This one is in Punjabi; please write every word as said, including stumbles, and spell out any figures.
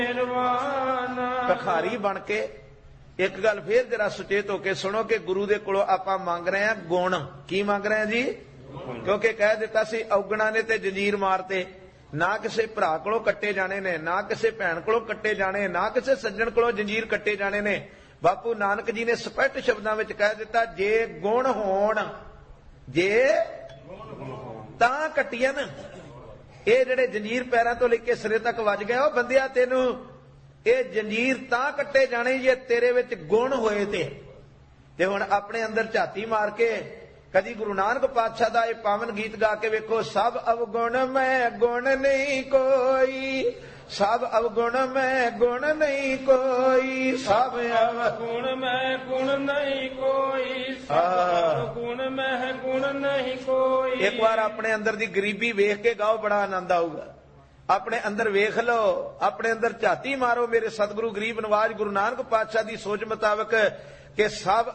ਭਿਖਾਰੀ ਬਣ ਕੇ ਇੱਕ ਗੱਲ ਫੇਰ ਜਰਾ ਸੁਚੇਤ ਹੋ ਕੇ ਸੁਣੋ ਕਿ ਗੁਰੂ ਦੇ ਕੋਲੋਂ ਆਪਾਂ ਮੰਗ ਰਹੇ ਹਾਂ ਗੁਣ। ਕੀ ਮੰਗ ਰਹੇ ਹਾਂ ਜੀ? ਕਿਉਂਕਿ ਕਹਿ ਦਿੱਤਾ ਸੀ ਔਗਣਾ ਨੇ ਤੇ ਜੰਜੀਰ ਮਾਰਤੇ। ਨਾ ਕਿਸੇ ਭਰਾ ਕੋਲੋਂ ਕੱਟੇ ਜਾਣੇ ਨੇ, ਨਾ ਕਿਸੇ ਭੈਣ ਕੋਲੋਂ ਕੱਟੇ ਜਾਣੇ, ਨਾ ਕਿਸੇ ਸੱਜਣ ਕੋਲੋਂ ਜੰਜੀਰ ਕੱਟੇ ਜਾਣੇ ਨੇ। ਬਾਪੂ ਨਾਨਕ ਜੀ ਨੇ ਸਪਸ਼ਟ ਸ਼ਬਦਾਂ ਵਿੱਚ ਕਹਿ ਦਿੱਤਾ, ਜੇ ਗੁਣ ਹੋਣ, ਜੇ ਤਾਂ ਕੱਟੀਆਂ ਨਾ। ਇਹ ਜਿਹੜੇ ਜੰਜੀਰ ਪੈਰਾਂ ਤੋਂ ਲੈ ਕੇ ਸਿਰੇ ਤੱਕ ਵੱਜ ਗਏ, ਉਹ ਬੰਦਿਆ ਤੈਨੂੰ ਇਹ ਜੰਜੀਰ ਤਾਂ ਕੱਟੇ ਜਾਣੇ ਜੇ ਤੇਰੇ ਵਿੱਚ ਗੁਣ ਹੋਏ ਤੇ। ਤੇ ਹੁਣ ਆਪਣੇ ਅੰਦਰ ਝਾਤੀ ਮਾਰ ਕੇ ਕਦੀ ਗੁਰੂ ਨਾਨਕ ਪਾਤਸ਼ਾਹ ਦਾ ਇਹ ਪਾਵਨ ਗੀਤ ਗਾ ਕੇ ਵੇਖੋ, ਸਭ ਅਵਗੁਣ ਮੈਂ ਗੁਣ ਨਹੀਂ ਕੋਈ, ਸਭ ਅਵਗੁਣ ਮੈਂ ਗੁਣ ਨਹੀਂ ਕੋਈ, ਸਭ ਅਵਗੁਣ ਮੈਂ ਗੁਣ ਨਹੀਂ ਕੋਈ, ਸਭ ਗੁਣ ਮੈਂ ਗੁਣ ਨਹੀਂ ਕੋਈ। ਇੱਕ ਵਾਰ ਆਪਣੇ ਅੰਦਰ ਦੀ ਗਰੀਬੀ ਵੇਖ ਕੇ ਗਾਓ, ਬੜਾ ਆਨੰਦ ਆਊਗਾ। ਆਪਣੇ ਅੰਦਰ ਵੇਖ ਲਓ, ਆਪਣੇ ਅੰਦਰ ਝਾਤੀ ਮਾਰੋ ਮੇਰੇ ਸਤਿਗੁਰੂ ਗਰੀਬ ਨਵਾਜ ਗੁਰੂ ਨਾਨਕ ਪਾਤਸ਼ਾਹ ਦੀ ਸੋਚ ਮੁਤਾਬਕ ਕਿ ਸਭ